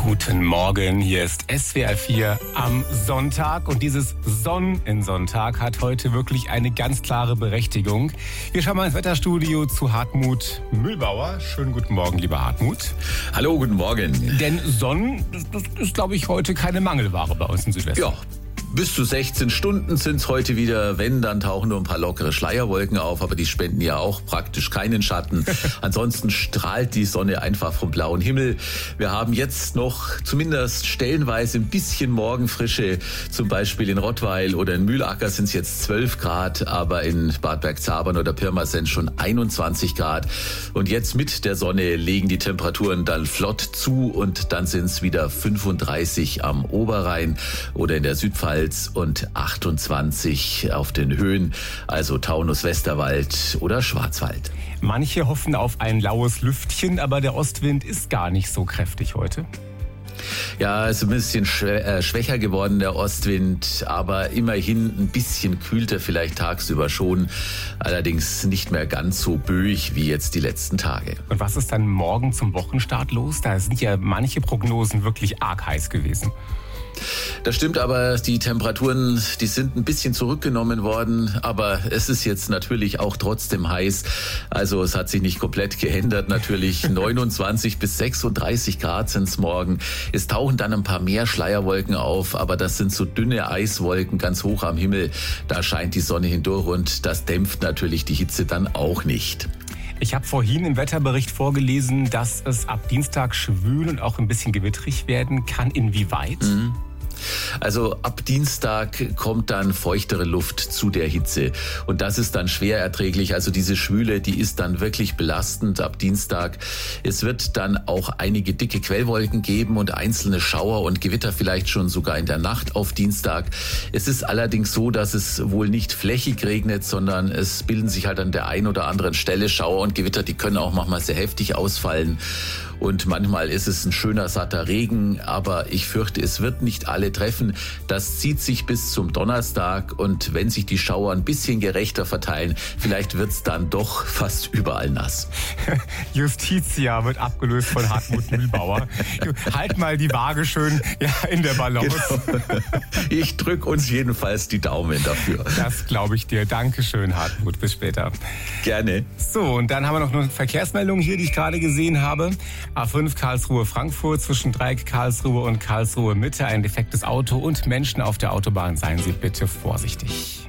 Guten Morgen, hier ist SWR 4 am Sonntag und dieses Sonnensonntag hat heute wirklich eine ganz klare Berechtigung. Wir schauen mal ins Wetterstudio zu Hartmut Mühlbauer. Schönen guten Morgen, lieber Hartmut. Hallo, guten Morgen. Denn Sonnen, das ist, glaube ich, heute keine Mangelware bei uns im Südwesten. Ja. Bis zu 16 Stunden sind es heute wieder. Wenn, dann tauchen nur ein paar lockere Schleierwolken auf, aber die spenden ja auch praktisch keinen Schatten. Ansonsten strahlt die Sonne einfach vom blauen Himmel. Wir haben jetzt noch zumindest stellenweise ein bisschen Morgenfrische. Zum Beispiel in Rottweil oder in Mühlacker sind es jetzt 12 Grad, aber in Bad Bergzabern oder Pirmasens schon 21 Grad. Und jetzt mit der Sonne legen die Temperaturen dann flott zu und dann sind es wieder 35 am Oberrhein oder in der Südpfalz und 28 auf den Höhen, also Taunus, Westerwald oder Schwarzwald. Manche hoffen auf ein laues Lüftchen, aber der Ostwind ist gar nicht so kräftig heute. Ja, ist ein bisschen schwächer geworden, der Ostwind, aber immerhin ein bisschen kühlt er vielleicht tagsüber schon, allerdings nicht mehr ganz so böig wie jetzt die letzten Tage. Und was ist dann morgen zum Wochenstart los? Da sind ja manche Prognosen wirklich arg heiß gewesen. Das stimmt, aber die Temperaturen, die sind ein bisschen zurückgenommen worden, aber es ist jetzt natürlich auch trotzdem heiß. Also es hat sich nicht komplett geändert natürlich. 29 bis 36 Grad sind es morgen. Es tauchen dann ein paar mehr Schleierwolken auf, aber das sind so dünne Eiswolken ganz hoch am Himmel. Da scheint die Sonne hindurch und das dämpft natürlich die Hitze dann auch nicht. Ich habe vorhin im Wetterbericht vorgelesen, dass es ab Dienstag schwül und auch ein bisschen gewitterig werden kann. Inwieweit? Also ab Dienstag kommt dann feuchtere Luft zu der Hitze und das ist dann schwer erträglich. Also diese Schwüle, die ist dann wirklich belastend ab Dienstag. Es wird dann auch einige dicke Quellwolken geben und einzelne Schauer und Gewitter vielleicht schon sogar in der Nacht auf Dienstag. Es ist allerdings so, dass es wohl nicht flächig regnet, sondern es bilden sich halt an der einen oder anderen Stelle Schauer und Gewitter, die können auch manchmal sehr heftig ausfallen. Und manchmal ist es ein schöner, satter Regen, aber ich fürchte, es wird nicht alle treffen. Das zieht sich bis zum Donnerstag und wenn sich die Schauer ein bisschen gerechter verteilen, vielleicht wird es dann doch fast überall nass. Justitia wird abgelöst von Hartmut Mühlbauer. Halt mal die Waage schön in der Balance. Genau. Ich drücke uns jedenfalls die Daumen dafür. Das glaube ich dir. Dankeschön, Hartmut. Bis später. Gerne. So, und dann haben wir noch eine Verkehrsmeldung hier, die ich gerade gesehen habe. A5 Karlsruhe-Frankfurt zwischen Dreieck Karlsruhe und Karlsruhe Mitte. Ein defektes Auto und Menschen auf der Autobahn. Seien Sie bitte vorsichtig.